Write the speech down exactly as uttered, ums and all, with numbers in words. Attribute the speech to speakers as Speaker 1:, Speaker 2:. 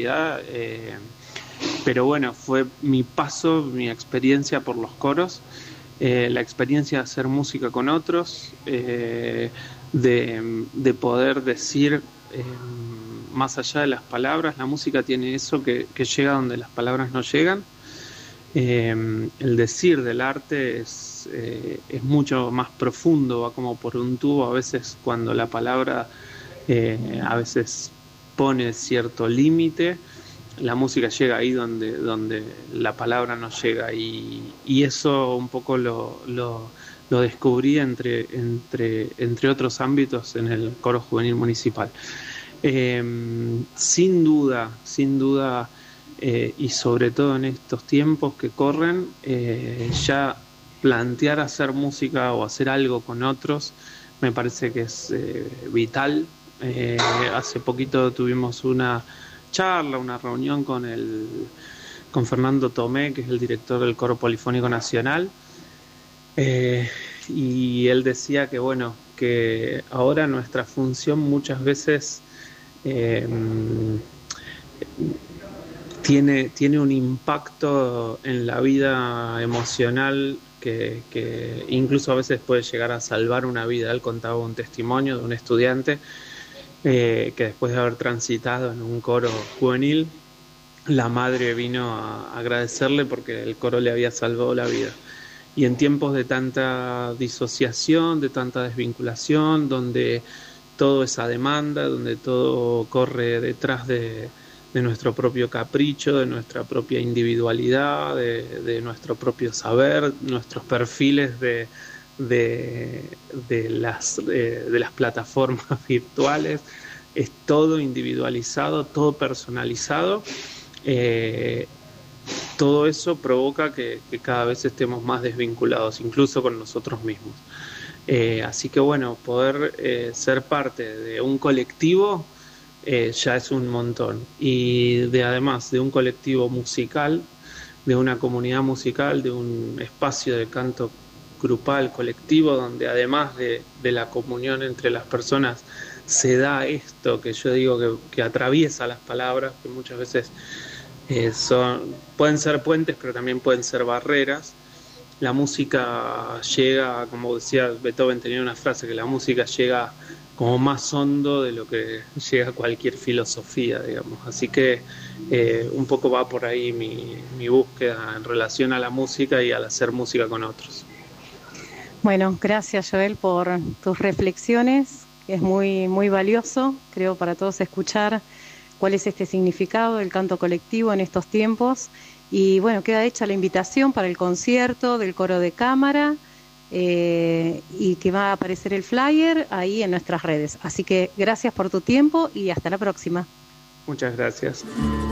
Speaker 1: Eh, pero bueno, fue mi paso, mi experiencia por los coros, eh, la experiencia de hacer música con otros, eh, de, de poder decir, eh, más allá de las palabras, la música tiene eso que, que llega donde las palabras no llegan. Eh, el decir del arte es, eh, es mucho más profundo, va como por un tubo. A veces cuando la palabra eh, a veces pone cierto límite, la música llega ahí donde, donde la palabra no llega, y, y eso un poco lo, lo, lo descubrí entre, entre, entre otros ámbitos en el coro juvenil municipal. Eh, sin duda, sin duda, eh, y sobre todo en estos tiempos que corren, eh, ya plantear hacer música o hacer algo con otros me parece que es eh, vital. Eh, hace poquito tuvimos una charla, una reunión con el con Fernando Tomé, que es el director del Coro Polifónico Nacional, eh, y él decía que bueno, que ahora nuestra función muchas veces eh, tiene, tiene un impacto en la vida emocional que, que incluso a veces puede llegar a salvar una vida. Él contaba un testimonio de un estudiante eh, que después de haber transitado en un coro juvenil, la madre vino a agradecerle porque el coro le había salvado la vida. Y en tiempos de tanta disociación, de tanta desvinculación, donde todo es a demanda, donde todo corre detrás de, de nuestro propio capricho, de nuestra propia individualidad, de, de nuestro propio saber, nuestros perfiles de, de, de, las, de, de las plataformas virtuales, es todo individualizado, todo personalizado. Eh, todo eso provoca que, que cada vez estemos más desvinculados, incluso con nosotros mismos. Eh, así que bueno, poder eh, ser parte de un colectivo eh, ya es un montón. Y de además de un colectivo musical, de una comunidad musical, de un espacio de canto grupal, colectivo, donde además de, de la comunión entre las personas se da esto que yo digo que, que atraviesa las palabras, que muchas veces eh, son, pueden ser puentes, pero también pueden ser barreras. La música llega, como decía Beethoven, tenía una frase, que la música llega como más hondo de lo que llega cualquier filosofía, digamos. Así que eh, un poco va por ahí mi, mi búsqueda en relación a la música y al hacer música con otros.
Speaker 2: Bueno, gracias Joel por tus reflexiones, que es muy, muy valioso, creo, para todos escuchar cuál es este significado del canto colectivo en estos tiempos. Y bueno, queda hecha la invitación para el concierto del coro de cámara, eh, y que va a aparecer el flyer ahí en nuestras redes. Así que gracias por tu tiempo y hasta la próxima.
Speaker 1: Muchas gracias.